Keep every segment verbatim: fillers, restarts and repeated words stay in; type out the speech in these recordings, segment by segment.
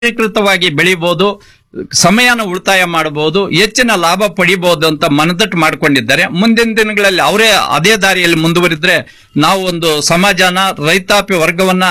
ಕೇಂದ್ರೀಕೃತವಾಗಿ ಬೆಳಿಬಹುದು, ಸಮಯನ ಉಳಿತಾಯ ಮಾಡಬಹುದು, ಹೆಚ್ಚಿನ ಲಾಭ ಪಡಿಬಹುದು ಅಂತ ಮನದಟ್ಟು ಮಾಡಿಕೊಂಡಿದ್ದಾರೆ. ಮುಂದಿನ ದಿನಗಳಲ್ಲಿ ಅವರೇ ಅದೇ ದಾರಿಯಲ್ಲಿ ಮುಂದುವರಿದ್ರೆ ನಾವು ಒಂದು ಸಮಾಜನ, ರೈತಾಪಿ ವರ್ಗವನ್ನ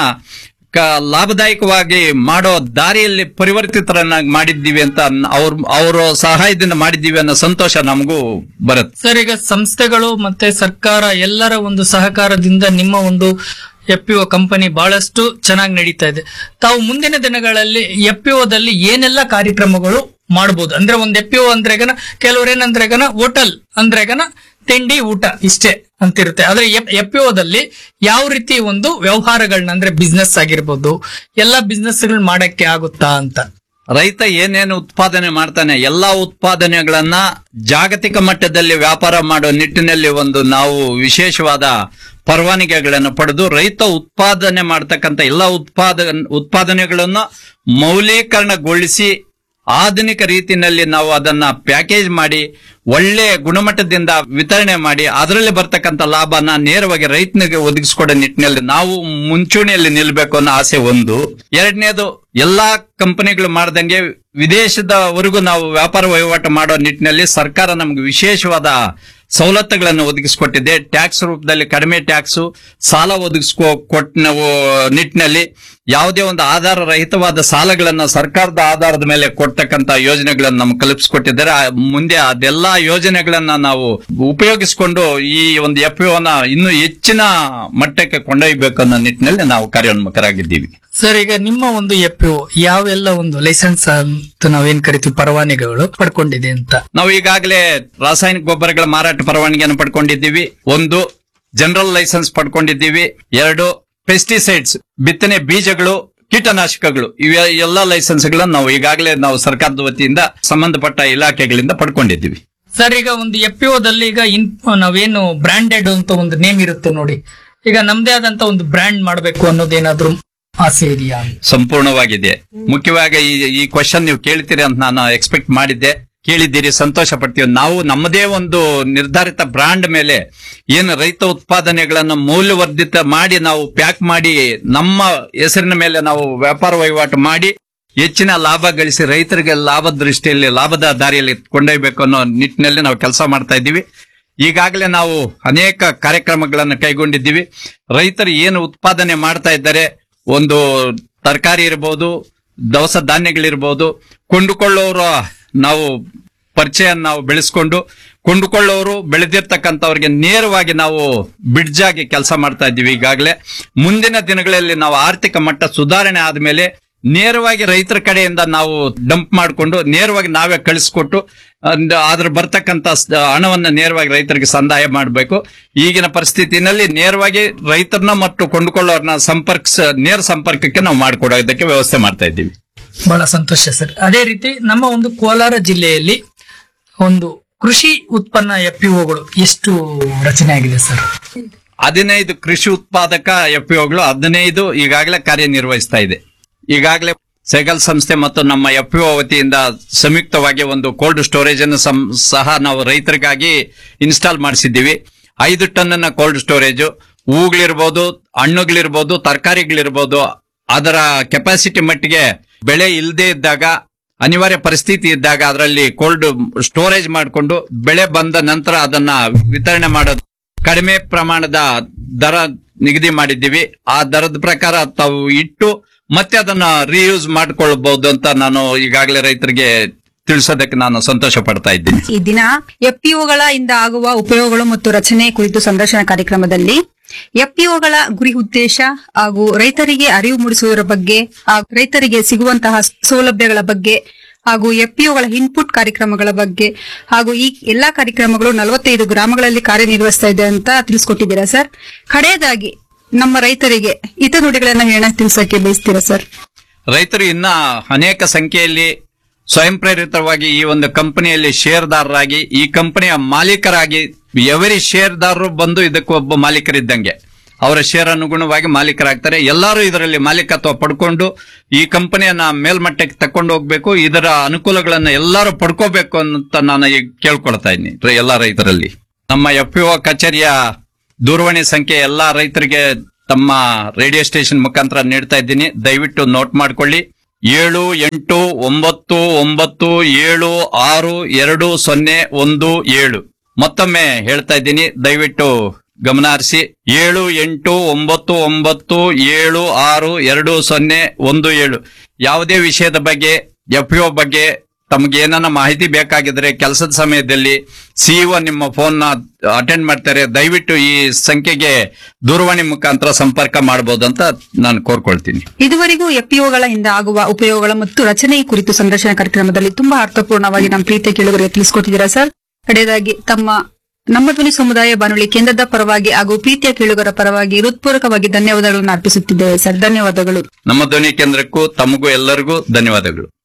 ಲಾಭದಾಯಕವಾಗಿ ಮಾಡೋ ದಾರಿಯಲ್ಲಿ ಪರಿವರ್ತಿತರನ್ನಾಗಿ ಮಾಡಿದ್ದೀವಿ ಅಂತ ಅವ್ರ ಅವರ ಸಹಾಯದಿಂದ ಮಾಡಿದ್ದೀವಿ ಅನ್ನೋ ಸಂತೋಷ ನಮಗೂ ಬರುತ್ತೆ. ಸರ್, ಈಗ ಸಂಸ್ಥೆಗಳು ಮತ್ತೆ ಸರ್ಕಾರ ಎಲ್ಲರ ಒಂದು ಸಹಕಾರದಿಂದ ನಿಮ್ಮ ಒಂದು ಎಫ್ ಪಿ ಒ ಕಂಪನಿ ಬಹಳಷ್ಟು ಚೆನ್ನಾಗಿ ನಡೀತಾ ಇದೆ. ತಾವು ಮುಂದಿನ ದಿನಗಳಲ್ಲಿ ಎಫ್ ಪಿ ಒದಲ್ಲಿ ಏನೆಲ್ಲ ಕಾರ್ಯಕ್ರಮಗಳು ಮಾಡಬಹುದು? ಅಂದ್ರೆ ಒಂದು ಎಫ್ ಪಿ ಒ ಅಂದ್ರೆಗನ ಕೆಲವ್ರು ಏನಂದ್ರೆಗನ ಹೋಟೆಲ್ ಅಂದ್ರೆಗನ ತಿಂಡಿ ಊಟ ಇಷ್ಟೇ ಅಂತಿರುತ್ತೆ. ಆದ್ರೆ ಎಫ್ ಪಿ ಒದಲ್ಲಿ ಯಾವ ರೀತಿ ಒಂದು ವ್ಯವಹಾರಗಳನ್ನ ಅಂದ್ರೆ ಬಿಸ್ನೆಸ್ ಆಗಿರ್ಬೋದು ಎಲ್ಲಾ ಬಿಸ್ನೆಸ್ ಗಳು ಮಾಡಕ್ಕೆ ಆಗುತ್ತಾ ಅಂತ? ರೈತ ಏನೇನು ಉತ್ಪಾದನೆ ಮಾಡ್ತಾನೆ ಎಲ್ಲಾ ಉತ್ಪಾದನೆಗಳನ್ನ ಜಾಗತಿಕ ಮಟ್ಟದಲ್ಲಿ ವ್ಯಾಪಾರ ಮಾಡೋ ನಿಟ್ಟಿನಲ್ಲಿ ಒಂದು ನಾವು ವಿಶೇಷವಾದ ಪರವಾನಗಿಗಳನ್ನು ಪಡೆದು ರೈತ ಉತ್ಪಾದನೆ ಮಾಡ್ತಕ್ಕಂಥ ಎಲ್ಲಾ ಉತ್ಪಾದ ಉತ್ಪಾದನೆಗಳನ್ನು ಮೌಲ್ಯೀಕರಣಗೊಳಿಸಿ ಆಧುನಿಕ ರೀತಿಯಲ್ಲಿ ನಾವು ಅದನ್ನ ಪ್ಯಾಕೇಜ್ ಮಾಡಿ ಒಳ್ಳೆ ಗುಣಮಟ್ಟದಿಂದ ವಿತರಣೆ ಮಾಡಿ ಅದರಲ್ಲಿ ಬರ್ತಕ್ಕಂಥ ಲಾಭನ ನೇರವಾಗಿ ರೈತನಿಗೆ ಒದಗಿಸಿಕೊಡೋ ನಿಟ್ಟಿನಲ್ಲಿ ನಾವು ಮುಂಚೂಣಿಯಲ್ಲಿ ನಿಲ್ಬೇಕು ಅನ್ನೋ ಆಸೆ ಒಂದು. ಎರಡನೇದು, ಎಲ್ಲಾ ಕಂಪನಿಗಳು ಮಾಡ್ದಂಗೆ ವಿದೇಶದವರೆಗೂ ನಾವು ವ್ಯಾಪಾರ ವಹಿವಾಟು ಮಾಡೋ ನಿಟ್ಟಿನಲ್ಲಿ ಸರ್ಕಾರ ನಮ್ಗೆ ವಿಶೇಷವಾದ ಸವಲತ್ತುಗಳನ್ನು ಒದಗಿಸಿಕೊಟ್ಟಿದೆ. ಟ್ಯಾಕ್ಸ್ ರೂಪದಲ್ಲಿ ಕಡಿಮೆ ಟ್ಯಾಕ್ಸ್, ಸಾಲ ಒದಗಿಸ್ಕೊ ಕೊಟ್ಟ ನಾವು ನಿಟ್ಟಿನಲ್ಲಿ ಯಾವುದೇ ಒಂದು ಆಧಾರ ರಹಿತವಾದ ಸಾಲಗಳನ್ನ ಸರ್ಕಾರದ ಆಧಾರದ ಮೇಲೆ ಕೊಡ್ತಕ್ಕಂತ ಯೋಜನೆಗಳನ್ನು ನಮ್ಗೆ ಕಲ್ಪಿಸಿಕೊಟ್ಟಿದ್ದಾರೆ. ಮುಂದೆ ಅದೆಲ್ಲಾ ಯೋಜನೆಗಳನ್ನ ನಾವು ಉಪಯೋಗಿಸಿಕೊಂಡು ಈ ಒಂದು ಎಫ್ ಪಿ ಒನ ಇನ್ನೂ ಹೆಚ್ಚಿನ ಮಟ್ಟಕ್ಕೆ ಕೊಂಡೊಯ್ಯಬೇಕು ಅನ್ನೋ ನಿಟ್ಟಿನಲ್ಲಿ ನಾವು ಕಾರ್ಯೋನ್ಮುಖರಾಗಿದ್ದೀವಿ. ಸರ್, ಈಗ ನಿಮ್ಮ ಒಂದು ಎಫ್ ಪಿ ಒ ಯಾವೆಲ್ಲ ಒಂದು ಲೈಸೆನ್ಸ್ ಅಂತ ನಾವೇನ್ ಕರಿತೀವಿ ಪರವಾನಗಿಗಳು ಪಡ್ಕೊಂಡಿದೆ ಅಂತ? ನಾವು ಈಗಾಗಲೇ ರಾಸಾಯನಿಕ ಗೊಬ್ಬರಗಳ ಮಾರಾಟ ಪರವಾನಗಿಯನ್ನು ಪಡ್ಕೊಂಡಿದ್ದೀವಿ. ಒಂದು, ಜನರಲ್ ಲೈಸೆನ್ಸ್ ಪಡ್ಕೊಂಡಿದ್ದೀವಿ. ಎರಡು, ಪೆಸ್ಟಿಸೈಡ್ಸ್ ಬಿತ್ತನೆ ಬೀಜಗಳು, ಕೀಟನಾಶಕಗಳು, ಇವ ಎಲ್ಲಾ ಲೈಸೆನ್ಸ್ ಗಳನ್ನ ನಾವು ಈಗಾಗಲೇ ನಾವು ಸರ್ಕಾರದ ವತಿಯಿಂದ ಸಂಬಂಧಪಟ್ಟ ಇಲಾಖೆಗಳಿಂದ ಪಡ್ಕೊಂಡಿದ್ದೀವಿ. ಸರ್, ಈಗ ಒಂದು ಎಫ್ ಪಿ ಒದಲ್ಲಿ ಈಗ ಇನ್ ನಾವೇನು ಬ್ರಾಂಡೆಡ್ ಅಂತ ಒಂದು ನೇಮ್ ಇರುತ್ತೆ ನೋಡಿ, ಈಗ ನಮ್ದೇ ಆದಂತ ಒಂದು ಬ್ರ್ಯಾಂಡ್ ಮಾಡಬೇಕು ಅನ್ನೋದೇನಾದ್ರೂ ಆಸೆ ಇದೆಯಾ? ಸಂಪೂರ್ಣವಾಗಿದೆ. ಮುಖ್ಯವಾಗಿ ಈ ಕ್ವಶನ್ ನೀವು ಕೇಳ್ತೀರಿ ಅಂತ ನಾನು ಎಕ್ಸ್ಪೆಕ್ಟ್ ಮಾಡಿದ್ದೆ. ಕೇಳಿದ್ದೀರಿ, ಸಂತೋಷ ಪಡ್ತೀವಿ. ನಾವು ನಮ್ಮದೇ ಒಂದು ನಿರ್ಧಾರಿತ ಬ್ರಾಂಡ್ ಮೇಲೆ ಏನು ರೈತ ಉತ್ಪಾದನೆಗಳನ್ನು ಮೌಲ್ಯವರ್ಧಿತ ಮಾಡಿ ನಾವು ಪ್ಯಾಕ್ ಮಾಡಿ ನಮ್ಮ ಹೆಸರಿನ ಮೇಲೆ ನಾವು ವ್ಯಾಪಾರ ವಹಿವಾಟು ಮಾಡಿ ಹೆಚ್ಚಿನ ಲಾಭ ಗಳಿಸಿ ರೈತರಿಗೆ ಲಾಭದ ದೃಷ್ಟಿಯಲ್ಲಿ ಲಾಭದ ದಾರಿಯಲ್ಲಿ ಕೊಂಡೊಯ್ಯಬೇಕು ಅನ್ನೋ ನಿಟ್ಟಿನಲ್ಲಿ ನಾವು ಕೆಲಸ ಮಾಡ್ತಾ ಇದ್ದೀವಿ. ಈಗಾಗಲೇ ನಾವು ಅನೇಕ ಕಾರ್ಯಕ್ರಮಗಳನ್ನು ಕೈಗೊಂಡಿದ್ದೀವಿ. ರೈತರು ಏನು ಉತ್ಪಾದನೆ ಮಾಡ್ತಾ ಇದ್ದಾರೆ, ಒಂದು ತರಕಾರಿ ಇರಬಹುದು, ದವಸ ಧಾನ್ಯಗಳಿರ್ಬೋದು, ಕೊಂಡುಕೊಳ್ಳೋರು ನಾವು ಪರಿಚಯ ನಾವು ಬೆಳೆಸ್ಕೊಂಡು ಕೊಂಡುಕೊಳ್ಳೋರು ಬೆಳೆದಿರ್ತಕ್ಕಂಥವ್ರಿಗೆ ನೇರವಾಗಿ ನಾವು ಬ್ರಿಡ್ಜ್ ಆಗಿ ಕೆಲಸ ಮಾಡ್ತಾ ಇದ್ದೀವಿ. ಈಗಾಗಲೇ ಮುಂದಿನ ದಿನಗಳಲ್ಲಿ ನಾವು ಆರ್ಥಿಕ ಮಟ್ಟ ಸುಧಾರಣೆ ಆದ್ಮೇಲೆ ನೇರವಾಗಿ ರೈತರ ಕಡೆಯಿಂದ ನಾವು ಡಂಪ್ ಮಾಡಿಕೊಂಡು ನೇರವಾಗಿ ನಾವೇ ಕಳಿಸ್ಕೊಟ್ಟು ಅದ್ರ ಬರ್ತಕ್ಕಂಥ ಹಣವನ್ನ ನೇರವಾಗಿ ರೈತರಿಗೆ ಸಂದಾಯ ಮಾಡಬೇಕು. ಈಗಿನ ಪರಿಸ್ಥಿತಿನಲ್ಲಿ ನೇರವಾಗಿ ರೈತರನ್ನ ಮತ್ತು ಕೊಂಡುಕೊಳ್ಳೋರ್ನ ಸಂಪರ್ಕ ನೇರ ಸಂಪರ್ಕಕ್ಕೆ ನಾವು ಮಾಡಿಕೊಡೋದಕ್ಕೆ ವ್ಯವಸ್ಥೆ ಮಾಡ್ತಾ ಇದ್ದೀವಿ. ಬಹಳ ಸಂತೋಷ ಸರ್. ಅದೇ ರೀತಿ ನಮ್ಮ ಒಂದು ಕೋಲಾರ ಜಿಲ್ಲೆಯಲ್ಲಿ ಒಂದು ಕೃಷಿ ಉತ್ಪನ್ನ ಎಫ್ ಪಿ ಒಗಳು ಎಷ್ಟು ರಚನೆ ಆಗಿದೆ ಸರ್? ಹದಿನೈದು ಕೃಷಿ ಉತ್ಪಾದಕ ಎಫ್ ಪಿ ಒಗಳು ಹದಿನೈದು ಈಗಾಗಲೇ ಕಾರ್ಯನಿರ್ವಹಿಸ್ತಾ ಇದೆ. ಈಗಾಗಲೇ ಸೈಗಲ್ ಸಂಸ್ಥೆ ಮತ್ತು ನಮ್ಮ ಎಫ್ ಪಿ ಒ ವತಿಯಿಂದ ಸಂಯುಕ್ತವಾಗಿ ಒಂದು ಕೋಲ್ಡ್ ಸ್ಟೋರೇಜ್ ಅನ್ನು ಸಹ ನಾವು ರೈತರಿಗಾಗಿ ಇನ್ಸ್ಟಾಲ್ ಮಾಡಿಸಿದ್ದೀವಿ. ಐದು ಟನ್ನ ಕೋಲ್ಡ್ ಸ್ಟೋರೇಜ್, ಹೂಗಳಿರ್ಬೋದು, ಹಣ್ಣುಗಳಿರ್ಬೋದು, ತರಕಾರಿಗಳಿರ್ಬೋದು, ಅದರ ಕೆಪಾಸಿಟಿ ಮಟ್ಟಿಗೆ ಬೆಳೆ ಇಲ್ಲದೆ ಇದ್ದಾಗ, ಅನಿವಾರ್ಯ ಪರಿಸ್ಥಿತಿ ಇದ್ದಾಗ ಅದರಲ್ಲಿ ಕೋಲ್ಡ್ ಸ್ಟೋರೇಜ್ ಮಾಡಿಕೊಂಡು ಬೆಳೆ ಬಂದ ನಂತರ ಅದನ್ನ ವಿತರಣೆ ಮಾಡೋದು ಕಡಿಮೆ ಪ್ರಮಾಣದ ದರ ನಿಗದಿ ಮಾಡಿದ್ದೀವಿ. ಆ ದರದ ಪ್ರಕಾರ ತಾವು ಇಟ್ಟು ಮತ್ತೆ ಅದನ್ನ ರೀಯೂಸ್ ಮಾಡ್ಕೊಳ್ಬಹುದು ಅಂತ ನಾನು ಈಗಾಗಲೇ ರೈತರಿಗೆ ತಿಳಿಸೋದಕ್ಕೆ ನಾನು ಸಂತೋಷ ಪಡ್ತಾ ಇದ್ದೀನಿ. ಈ ದಿನ ಎಫ್ ಪಿ ಒಗಳ ಇಂದ ಆಗುವ ಉಪಯೋಗಗಳು ಮತ್ತು ರಚನೆ ಕುರಿತು ಸಂದರ್ಶನ ಕಾರ್ಯಕ್ರಮದಲ್ಲಿ ಎಫ್ ಪಿ ಒಗಳ ಗುರಿ ಉದ್ದೇಶ ಹಾಗೂ ರೈತರಿಗೆ ಅರಿವು ಮೂಡಿಸುವುದರ ಬಗ್ಗೆ ಹಾಗೂ ರೈತರಿಗೆ ಸಿಗುವಂತಹ ಸೌಲಭ್ಯಗಳ ಬಗ್ಗೆ ಹಾಗೂ ಎಫ್ ಪಿ ಒಗಳ ಇನ್ಪುಟ್ ಕಾರ್ಯಕ್ರಮಗಳ ಬಗ್ಗೆ ಹಾಗೂ ಈ ಎಲ್ಲಾ ಕಾರ್ಯಕ್ರಮಗಳು ನಲವತ್ತೈದು ಗ್ರಾಮಗಳಲ್ಲಿ ಕಾರ್ಯನಿರ್ವಹಿಸ್ತಾ ಇದೆ ಅಂತ ತಿಳಿಸ್ಕೊಟ್ಟಿದ್ದೀರಾ ಸರ್. ಕಡೆಯದಾಗಿ ನಮ್ಮ ರೈತರಿಗೆ ಹಿತನುಡಿಗಳನ್ನ ಹೇಳ ತಿಳಿಸಕ್ಕೆ ಬಯಸ್ತೀರಾ ಸರ್? ರೈತರು ಇನ್ನ ಅನೇಕ ಸಂಖ್ಯೆಯಲ್ಲಿ ಸ್ವಯಂ ಪ್ರೇರಿತವಾಗಿ ಈ ಒಂದು ಕಂಪನಿಯಲ್ಲಿ ಷೇರ್ದಾರರಾಗಿ ಈ ಕಂಪನಿಯ ಮಾಲೀಕರಾಗಿ ಎವರಿ ಷೇರ್ದಾರರು ಬಂದು ಇದಕ್ಕೆ ಒಬ್ಬ ಮಾಲೀಕರಿದ್ದಂಗೆ ಅವರ ಶೇರ್ ಅನುಗುಣವಾಗಿ ಮಾಲೀಕರಾಗ್ತಾರೆ. ಎಲ್ಲರೂ ಇದರಲ್ಲಿ ಮಾಲೀಕತ್ವ ಪಡ್ಕೊಂಡು ಈ ಕಂಪನಿಯನ್ನ ಮೇಲ್ಮಟ್ಟಕ್ಕೆ ತಕೊಂಡು ಹೋಗ್ಬೇಕು, ಇದರ ಅನುಕೂಲಗಳನ್ನ ಎಲ್ಲರೂ ಪಡ್ಕೋಬೇಕು ಅಂತ ನಾನು ಈಗ ಕೇಳ್ಕೊಳ್ತಾ ಇದ್ದೀನಿ ಎಲ್ಲಾ ರೈತರಲ್ಲಿ. ನಮ್ಮ ಎಫ್ ಪಿ ಒ ಕಚೇರಿಯ ದೂರವಾಣಿ ಸಂಖ್ಯೆ ಎಲ್ಲಾ ರೈತರಿಗೆ ತಮ್ಮ ರೇಡಿಯೋ ಸ್ಟೇಷನ್ ಮುಖಾಂತರ ನೀಡ್ತಾ ಇದ್ದೀನಿ. ದಯವಿಟ್ಟು ನೋಟ್ ಮಾಡ್ಕೊಳ್ಳಿ. ಏಳು ಎಂಟು ಒಂಬತ್ತು ಒಂಬತ್ತು ಏಳು ಆರು ಎರಡು ಸೊನ್ನೆ ಒಂದು ಏಳು. ಮತ್ತೊಮ್ಮೆ ಹೇಳ್ತಾ ಇದ್ದೀನಿ, ದಯವಿಟ್ಟು ಗಮನ ಹರಿಸಿ. ಏಳು ಎಂಟು ಒಂಬತ್ತು ಒಂಬತ್ತು ಏಳು ಆರು ಎರಡು ಸೊನ್ನೆ ಒಂದು ಏಳು. ಯಾವುದೇ ವಿಷಯದ ಬಗ್ಗೆ, ಎಫ್ ಇ ಒ ಬಗ್ಗೆ ತಮಗೆ ಏನನ್ನ ಮಾಹಿತಿ ಬೇಕಾಗಿದ್ರೆ ಕೆಲಸದ ಸಮಯದಲ್ಲಿ ಸಿಇಒ ನಿಮ್ಮ ಫೋನ್ ನ ಅಟೆಂಡ್ ಮಾಡ್ತಾರೆ. ದಯವಿಟ್ಟು ಈ ಸಂಖ್ಯೆಗೆ ದೂರವಾಣಿ ಮುಖಾಂತರ ಸಂಪರ್ಕ ಮಾಡಬಹುದು ಅಂತ ನಾನು ಕೋರ್ಕೊಳ್ತೀನಿ. ಇದುವರೆಗೂ ಎಫ್ಪಿಒಗಳ ಇಂದ ಆಗುವ ಉಪಯೋಗಗಳ ಮತ್ತು ರಚನೆ ಕುರಿತು ಸಂದರ್ಶನ ಕಾರ್ಯಕ್ರಮದಲ್ಲಿ ತುಂಬಾ ಅರ್ಥಪೂರ್ಣವಾಗಿ ನಮ್ಮ ಪ್ರೀತಿಯ ಕೇಳುಗರಿಗೆ ತಿಳಿಸಿಕೊಟ್ಟಿದ್ದೀರಾ ಸರ್. ಕಡೆಯದಾಗಿ ತಮ್ಮ ನಮ್ಮ ಧ್ವನಿ ಸಮುದಾಯ ಬಾನುಲಿ ಕೇಂದ್ರದ ಪರವಾಗಿ ಹಾಗೂ ಪ್ರೀತಿಯ ಕೇಳುಗರ ಪರವಾಗಿ ಹೃತ್ಪೂರ್ವಕವಾಗಿ ಧನ್ಯವಾದಗಳನ್ನು ಅರ್ಪಿಸುತ್ತಿದ್ದೇವೆ ಸರ್. ಧನ್ಯವಾದಗಳು. ನಮ್ಮ ಧ್ವನಿ ಕೇಂದ್ರಕ್ಕೂ ತಮಗೂ ಎಲ್ಲರಿಗೂ ಧನ್ಯವಾದಗಳು.